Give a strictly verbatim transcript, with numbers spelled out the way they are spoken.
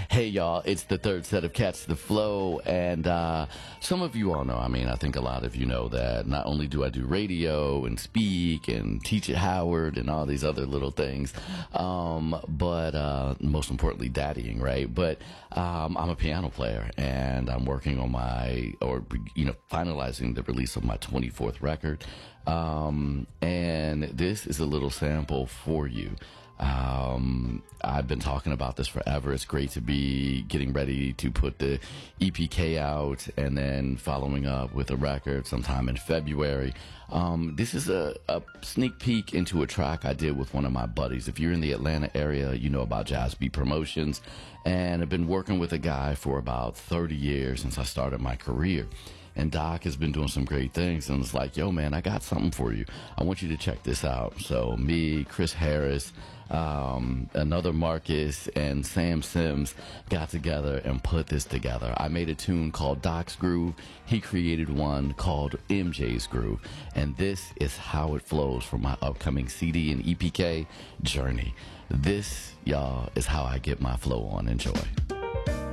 Hey, y'all, it's the third set of Catch the Flow, and uh, some of you all know, I mean, I think a lot of you know that not only do I do radio and speak and teach at Howard and all these other little things, um, but uh, most importantly, daddying, right? But um, I'm a piano player, and I'm working on my, or, you know, finalizing the release of my twenty-fourth record, um, and this is a little sample for you. Um, I've been talking about this forever. It's great to be getting ready to put the E P K out and then following up with a record sometime in February. Um, this is a, a sneak peek into a track I did with one of my buddies. If you're in the Atlanta area, you know about Jazz Beat Promotions, and I've been working with a guy for about thirty years since I started my career. And Doc has been doing some great things, and it's like, yo, man, I got something for you. I want you to check this out. So me, Chris Harris, um, another Marcus, and Sam Sims got together and put this together. I made a tune called Doc's Groove. He created one called M J's Groove. And this is how it flows from my upcoming C D and E P K journey. This, y'all, is how I get my flow on. Enjoy.